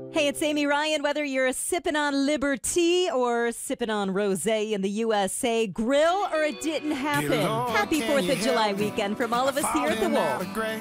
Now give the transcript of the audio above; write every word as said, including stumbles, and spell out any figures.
Hey, it's Amy Ryan. Whether you're sipping on Liberty or sipping on rosé in the U S A, grill or it didn't happen. Happy fourth of July weekend from all of us here at The Wolf.